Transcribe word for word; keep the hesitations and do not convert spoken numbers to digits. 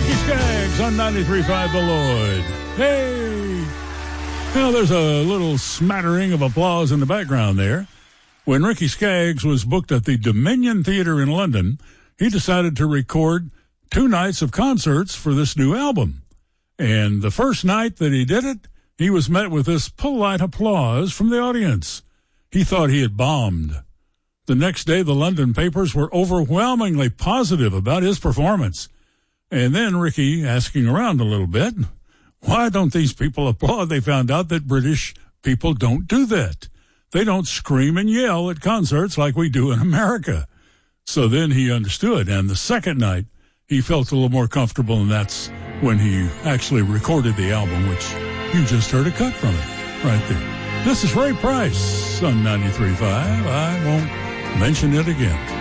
Ricky Skaggs on ninety-three point five The Lloyd. Hey! Now, there's a little smattering of applause in the background there. When Ricky Skaggs was booked at the Dominion Theatre in London, he decided to record two nights of concerts for this new album. And the first night that he did it, he was met with this polite applause from the audience. He thought he had bombed. The next day, the London papers were overwhelmingly positive about his performance. And then Ricky, asking around a little bit, why don't these people applaud? They found out that British people don't do that. They don't scream and yell at concerts like we do in America. So then he understood. And the second night, he felt a little more comfortable, and that's when he actually recorded the album, which you just heard a cut from it right there. This is Ray Price on ninety-three point five. I won't mention it again.